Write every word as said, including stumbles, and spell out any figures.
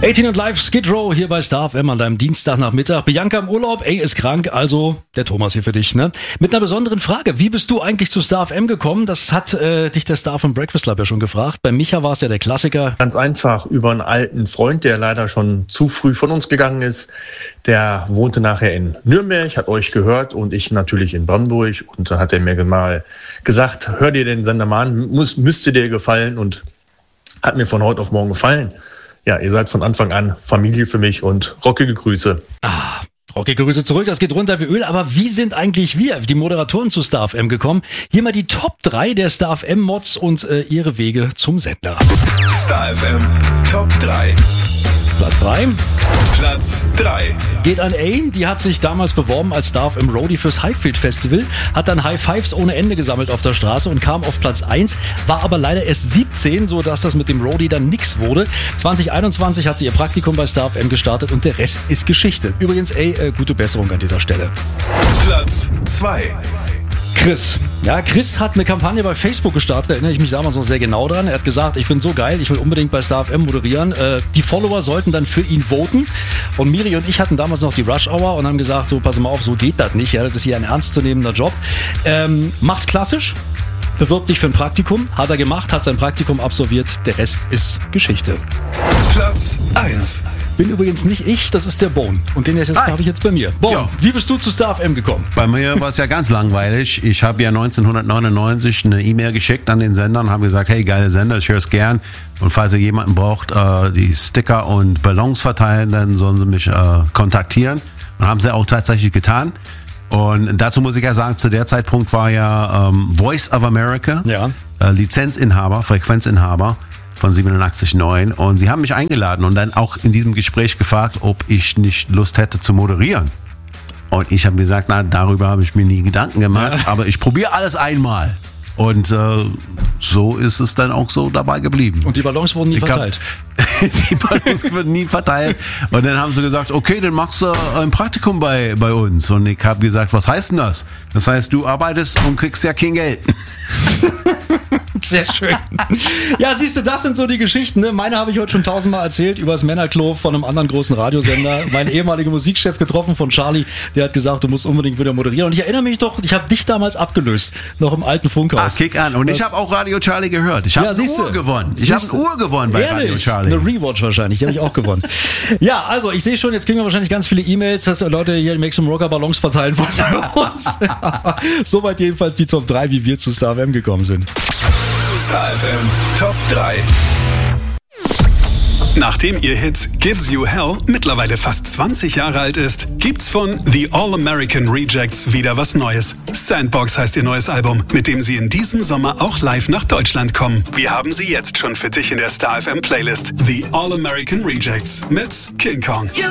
achtzehn und Live Skid Row hier bei Star F M an deinem Dienstagnachmittag. Bianca im Urlaub, ey, ist krank, also der Thomas hier für dich, ne? Mit einer besonderen Frage. Wie bist du eigentlich zu Star F M gekommen? Das hat äh, dich der Star vom Breakfast Club ja schon gefragt. Bei Micha war es ja der Klassiker. Ganz einfach über einen alten Freund, der leider schon zu früh von uns gegangen ist. Der wohnte nachher in Nürnberg, hat euch gehört und ich natürlich in Brandenburg. Und dann hat er mir mal gesagt, hör dir den Sender mal an, muss, müsste dir gefallen, und hat mir von heute auf morgen gefallen. Ja, ihr seid von Anfang an Familie für mich und rockige Grüße. Ah, rockige Grüße zurück, das geht runter wie Öl. Aber wie sind eigentlich wir, die Moderatoren, zu Star F M gekommen? Hier mal die Top drei der Star F M-Mods und äh, ihre Wege zum Sender. Star F M Top drei. Platz drei. Platz drei. Geht an AIM, die hat sich damals beworben als Star F M Roadie fürs Highfield Festival, hat dann High Fives ohne Ende gesammelt auf der Straße und kam auf Platz eins, war aber leider erst siebzehn, sodass das mit dem Roadie dann nix wurde. zwanzig einundzwanzig hat sie ihr Praktikum bei Star F M gestartet und der Rest ist Geschichte. Übrigens, ey, äh, gute Besserung an dieser Stelle. Platz zwei. Chris. Ja, Chris hat eine Kampagne bei Facebook gestartet, da erinnere ich mich damals noch sehr genau dran. Er hat gesagt, ich bin so geil, ich will unbedingt bei Star F M moderieren. Äh, die Follower sollten dann für ihn voten. Und Miri und ich hatten damals noch die Rush Hour und haben gesagt, so, pass mal auf, so geht das nicht. Ja, das ist hier ein ernstzunehmender Job. Ähm, mach's klassisch. Bewirb dich für ein Praktikum. Hat er gemacht, hat sein Praktikum absolviert. Der Rest ist Geschichte. Platz eins. Bin übrigens nicht ich, das ist der Bone. Und den jetzt habe ich jetzt bei mir. Bone, Ja. wie bist du zu Star F M gekommen? Bei mir war es ja ganz langweilig. Ich habe ja neunzehnhundertneunundneunzig eine E-Mail geschickt an den Sender und habe gesagt, hey, geile Sender, ich höre es gern. Und falls ihr jemanden braucht, äh, die Sticker und Ballons verteilen, dann sollen sie mich äh, kontaktieren. Und haben sie auch tatsächlich getan. Und dazu muss ich ja sagen, zu der Zeitpunkt war ja ähm, Voice of America, Ja. äh, Lizenzinhaber, Frequenzinhaber von siebenundachtzig Komma neun, und sie haben mich eingeladen und dann auch in diesem Gespräch gefragt, ob ich nicht Lust hätte zu moderieren. Und ich habe gesagt, na, darüber habe ich mir nie Gedanken gemacht, Ja. aber ich probiere alles einmal. Und äh, so ist es dann auch so dabei geblieben. Und die Ballons wurden nie Ich hab- verteilt. Die Ballons wurden nie verteilt. Und dann haben sie gesagt, okay, dann machst du ein Praktikum bei, bei uns. Und ich habe gesagt, was heißt denn das? Das heißt, du arbeitest und kriegst ja kein Geld. Sehr schön. Ja, siehst du, das sind so die Geschichten. Ne? Meine habe ich heute schon tausendmal erzählt über das Männerklo von einem anderen großen Radiosender. Mein ehemaliger Musikchef getroffen von Charlie, der hat gesagt, du musst unbedingt wieder moderieren. Und ich erinnere mich doch, ich habe dich damals abgelöst, noch im alten Funkhaus. Ah, kick an. Und Das- ich habe auch Radio Charlie gehört. Ich habe Ja, eine siehst du. Uhr gewonnen. Ich habe Siehst eine du. Uhr gewonnen bei Radio Ehrlich? Charlie. Eine Rewatch wahrscheinlich, die habe ich auch gewonnen. Ja, also ich sehe schon, jetzt kriegen wir wahrscheinlich ganz viele E-Mails, dass Leute hier die Maximum Rocker Ballons verteilen wollen bei uns. Soweit jedenfalls die Top drei, wie wir zu Star F M gekommen sind. Star F M Top drei. Nachdem ihr Hit Gives You Hell mittlerweile fast zwanzig Jahre alt ist, gibt's von The All-American Rejects wieder was Neues. Sandbox heißt ihr neues Album, mit dem sie in diesem Sommer auch live nach Deutschland kommen. Wir haben sie jetzt schon für dich in der Star F M Playlist. The All-American Rejects mit King Kong.